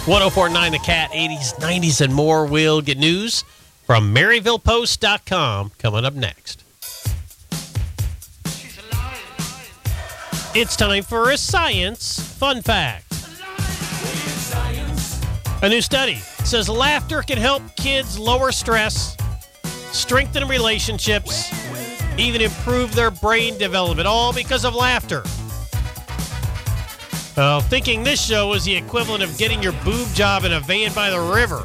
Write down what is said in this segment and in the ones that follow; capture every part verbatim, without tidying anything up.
one oh four point nine The Cat, eighties, nineties, and more. We'll get news from Maryville Post dot com coming up next. It's time for a science fun fact. A new study says laughter can help kids lower stress, strengthen relationships, even improve their brain development, all because of laughter. Well, thinking this show is the equivalent of getting your boob job in a van by the river.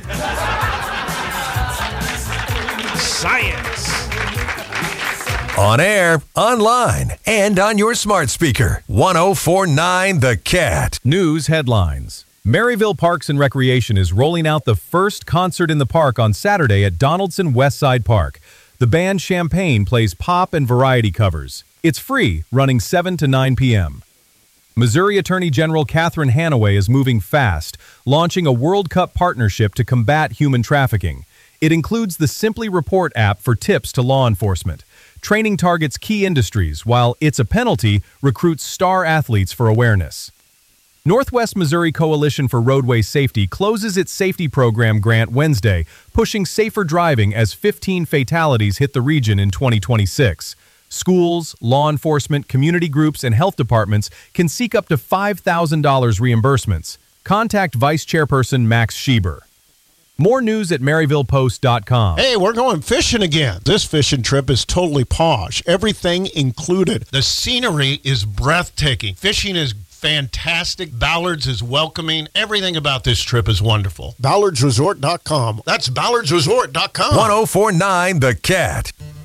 Science. On air, online, and on your smart speaker. one oh four point nine The Cat. News headlines. Maryville Parks and Recreation is rolling out the first concert in the park on Saturday at Donaldson Westside Park. The band Champagne plays pop and variety covers. It's free, running seven to nine p.m. Missouri Attorney General Catherine Hanaway is moving fast, launching a World Cup partnership to combat human trafficking. It includes the Simply Report app for tips to law enforcement. Training targets key industries, while It's a Penalty recruits star athletes for awareness. Northwest Missouri Coalition for Roadway Safety closes its safety program grant Wednesday, pushing safer driving as fifteen fatalities hit the region in twenty twenty-six. Schools, law enforcement, community groups, and health departments can seek up to five thousand dollars reimbursements. Contact Vice Chairperson Max Schieber. More news at Maryville Post dot com. Hey, we're going fishing again. This fishing trip is totally posh. Everything included. The scenery is breathtaking. Fishing is fantastic. Ballards is welcoming. Everything about this trip is wonderful. Ballards Resort dot com. That's Ballards Resort dot com. one oh four point nine The Cat.